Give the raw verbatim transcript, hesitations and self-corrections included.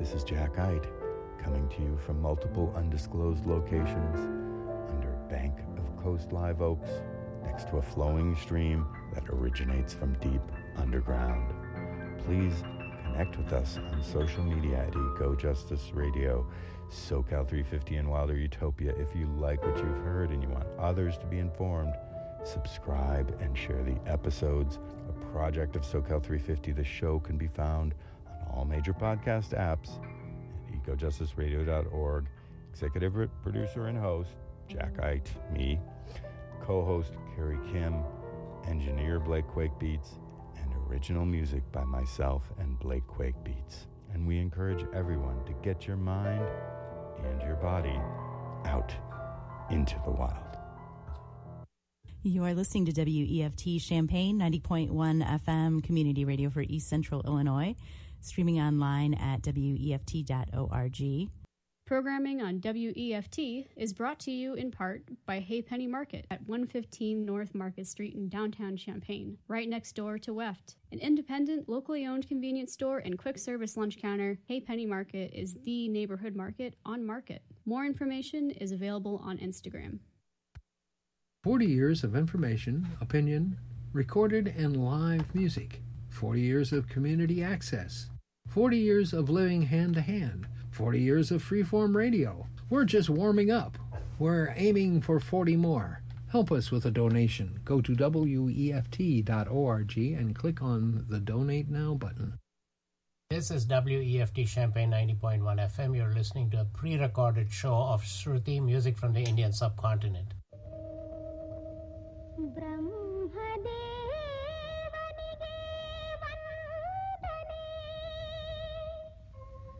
This is Jack Ite, coming to you from multiple undisclosed locations under Bank of Coast Live Oaks, next to a flowing stream that originates from deep underground. Please connect with us on social media at Eco Justice Radio, SoCal three fifty, and Wilder Utopia. If you like what you've heard and you want others to be informed, subscribe and share the episodes. A project of SoCal three fifty, the show can be found on all major podcast apps at eco justice radio dot org. Executive producer and host, Jack Ite, me. Co-host, Carrie Kim. Engineer, Blake Quake Beats. And original music by myself and Blake Quake Beats. And we encourage everyone to get your mind and your body out into the wild. You are listening to W E F T Champaign, ninety point one F M community radio for East Central Illinois, streaming online at W E F T dot org. Programming on W E F T is brought to you in part by Hay Penny Market at one fifteen North Market Street in downtown Champaign, right next door to W E F T. An independent, locally owned convenience store and quick service lunch counter, Hay Penny Market is the neighborhood market on Market. More information is available on Instagram. forty years of information, opinion, recorded and live music. forty years of community access. forty years of living hand to hand. forty years of freeform radio. We're just warming up. We're aiming for forty more. Help us with a donation. Go to W E F T dot org and click on the Donate Now button. This is W E F T Champaign ninety point one F M. You're listening to a pre-recorded show of Shruti, music from the Indian subcontinent.